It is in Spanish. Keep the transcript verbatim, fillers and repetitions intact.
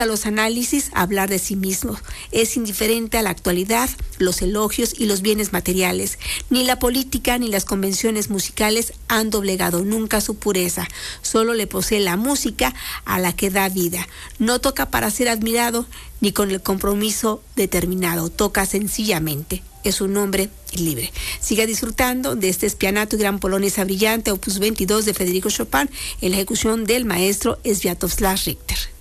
A los análisis, hablar de sí mismo. Es indiferente a la actualidad, los elogios y los bienes materiales. Ni la política ni las convenciones musicales han doblegado nunca su pureza. Solo le posee la música a la que da vida. No toca para ser admirado ni con el compromiso determinado. Toca sencillamente. Es un hombre libre. Siga disfrutando de este Spianato y Gran Polonesa Brillante, opus veintidós de Federico Chopin, en la ejecución del maestro Sviatosław Richter.